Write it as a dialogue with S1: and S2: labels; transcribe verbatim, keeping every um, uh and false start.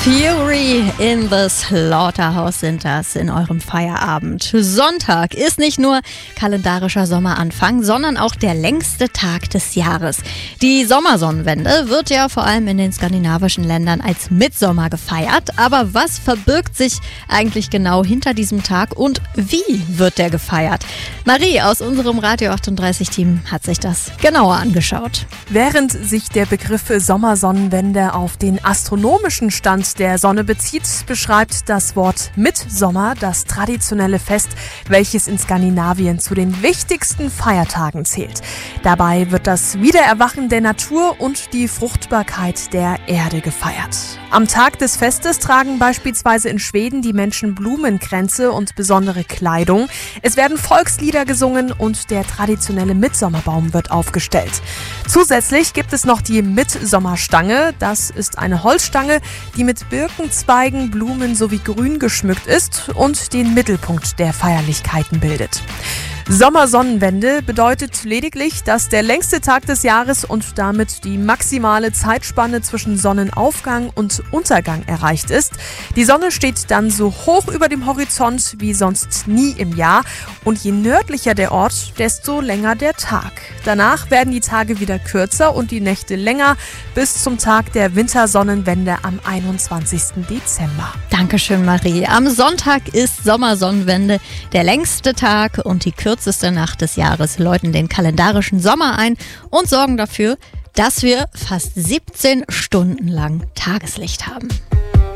S1: Fury in the Slaughterhouse sind das in eurem Feierabend. Sonntag ist nicht nur kalendarischer Sommeranfang, sondern auch der längste Tag des Jahres. Die Sommersonnenwende wird ja vor allem in den skandinavischen Ländern als Mitsommer gefeiert. Aber was verbirgt sich eigentlich genau hinter diesem Tag und wie wird der gefeiert? Marie aus unserem Radio achtunddreißig-Team hat sich das genauer angeschaut.
S2: Während sich der Begriff Sommersonnenwende auf den astronomischen Stand der Sonne bezieht, beschreibt das Wort Mitsommer das traditionelle Fest, welches in Skandinavien zu den wichtigsten Feiertagen zählt. Dabei wird das Wiedererwachen der Natur und die Fruchtbarkeit der Erde gefeiert. Am Tag des Festes tragen beispielsweise in Schweden die Menschen Blumenkränze und besondere Kleidung. Es werden Volkslieder gesungen und der traditionelle Mitsommerbaum wird aufgestellt. Zusätzlich gibt es noch die Mitsommerstange. Das ist eine Holzstange, die mit Birkenzweigen, Blumen sowie Grün geschmückt ist und den Mittelpunkt der Feierlichkeiten bildet. Sommersonnenwende bedeutet lediglich, dass der längste Tag des Jahres und damit die maximale Zeitspanne zwischen Sonnenaufgang und Untergang erreicht ist. Die Sonne steht dann so hoch über dem Horizont wie sonst nie im Jahr und je nördlicher der Ort, desto länger der Tag. Danach werden die Tage wieder kürzer und die Nächte länger bis zum Tag der Wintersonnenwende am einundzwanzigsten Dezember.
S1: Dankeschön, Marie. Am Sonntag ist Sommersonnenwende der längste Tag und die kürzeste Nacht des Jahres läuten den kalendarischen Sommer ein und sorgen dafür, dass wir fast siebzehn Stunden lang Tageslicht haben.